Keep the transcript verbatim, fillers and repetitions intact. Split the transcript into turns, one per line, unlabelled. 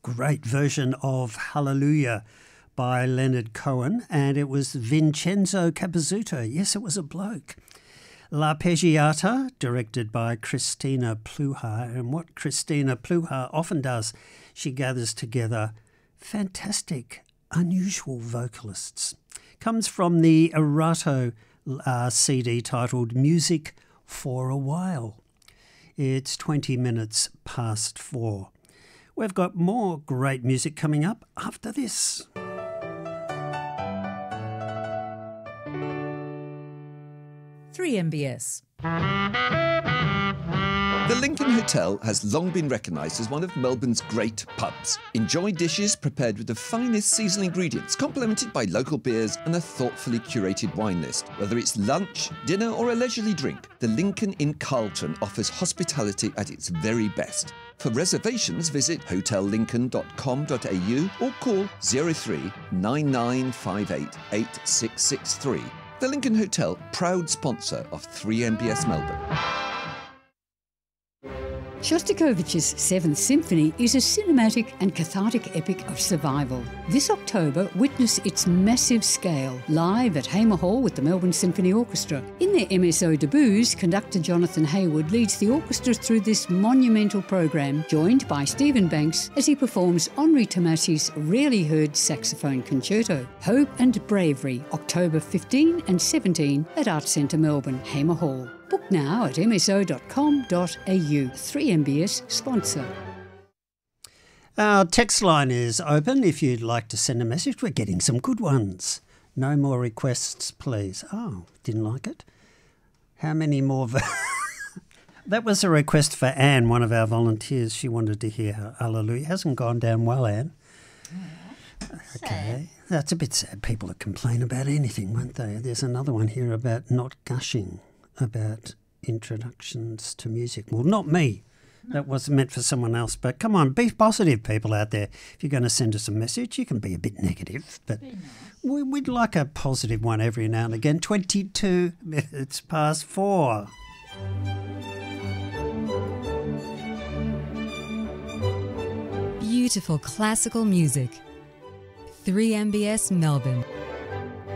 great version of Hallelujah by Leonard Cohen, and it was Vincenzo Capozzuto. Yes, it was a bloke. L'Arpeggiata, directed by Christina Pluhar, and what Christina Pluhar often does, she gathers together fantastic, unusual vocalists. Comes from the Erato uh, C D titled Music for a While. It's twenty minutes past four. We've got more great music coming up after this.
three M B S.
The Lincoln Hotel has long been recognised as one of Melbourne's great pubs. Enjoy dishes prepared with the finest seasonal ingredients, complemented by local beers and a thoughtfully curated wine list. Whether it's lunch, dinner or a leisurely drink, the Lincoln in Carlton offers hospitality at its very best. For reservations, visit hotel lincoln dot com dot a u or call zero three nine nine five eight eight six six three. The Lincoln Hotel, proud sponsor of three M B S Melbourne.
Shostakovich's Seventh Symphony is a cinematic and cathartic epic of survival. This October, witness its massive scale, live at Hamer Hall with the Melbourne Symphony Orchestra. In their M S O debuts, conductor Jonathan Hayward leads the orchestra through this monumental program, joined by Stephen Banks as he performs Henri Tomasi's rarely heard saxophone concerto. Hope and Bravery, October fifteenth and seventeenth at Arts Centre Melbourne, Hamer Hall. Book now at m s o dot com dot a u. three M B S sponsor.
Our text line is open if you'd like to send a message. We're getting some good ones. No more requests, please. Oh, didn't like it? How many more? That was a request for Anne, one of our volunteers. She wanted to hear Hallelujah. Hasn't gone down well, Anne.
Oh,
okay. That's a bit sad. People that complain about anything, won't they? There's another one here about not gushing about introductions to music. Well, not me. That was meant for someone else. But come on, be positive, people out there. If you're going to send us a message, you can be a bit negative. But
nice.
we, we'd like a positive one every now and again. twenty-two minutes past four.
Beautiful classical music. three M B S Melbourne.